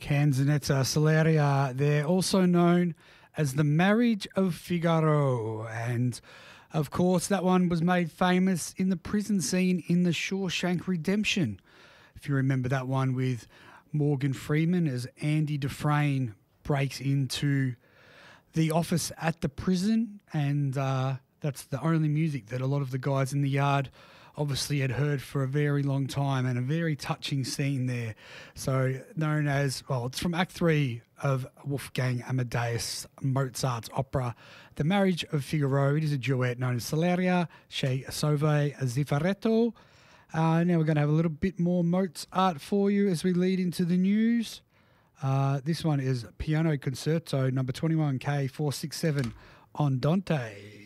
Canzonetta Saleria. They're also known as The Marriage of Figaro. And, of course, that one was made famous in the prison scene in The Shawshank Redemption. If you remember that one with Morgan Freeman as Andy Dufresne breaks into the office at the prison, and that's the only music that a lot of the guys in the yard obviously had heard for a very long time, and a very touching scene there. So known as, well, it's from Act 3 of Wolfgang Amadeus Mozart's opera, The Marriage of Figaro. It is a duet known as Saleria Che Sove Ziffaretto. Now we're going to have a little bit more Mozart for you as we lead into the news. This one is Piano Concerto number 21K467 on Dante.